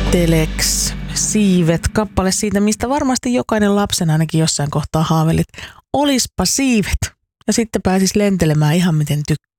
Telex, Siivet, kappale siitä, mistä varmasti jokainen lapsen ainakin jossain kohtaa haavelit. Olispa siivet. Ja sitten pääsis lentelemään ihan miten tykkää.